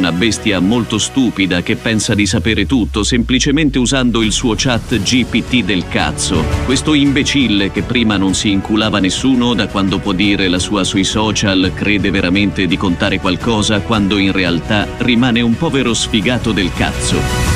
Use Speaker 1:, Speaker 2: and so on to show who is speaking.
Speaker 1: una bestia molto stupida che pensa di sapere tutto semplicemente usando il suo chat GPT del cazzo. Questo imbecille che prima non si inculava nessuno, da quando può dire la sua sui social, crede veramente di contare qualcosa quando in realtà rimane un povero sfigato del cazzo.